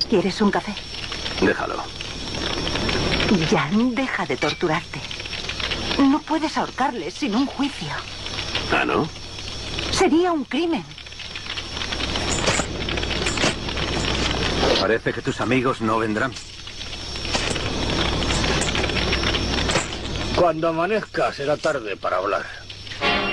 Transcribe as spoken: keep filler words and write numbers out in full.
¿Quieres un café? Déjalo. Jan, deja de torturarte. No puedes ahorcarles sin un juicio. ¿Ah, no? Sería un crimen. Parece que tus amigos no vendrán. Cuando amanezca será tarde para hablar.